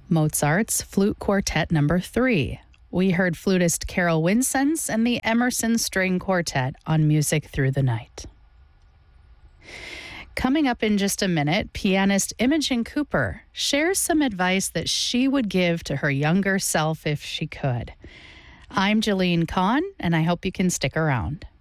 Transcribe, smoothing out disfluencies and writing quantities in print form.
Mozart's Flute Quartet Number 3. We heard flutist Carol Winsense and the Emerson String Quartet on Music Through the Night. Coming up in just a minute, pianist Imogen Cooper shares some advice that she would give to her younger self if she could. I'm Jillian Kahn, and I hope you can stick around.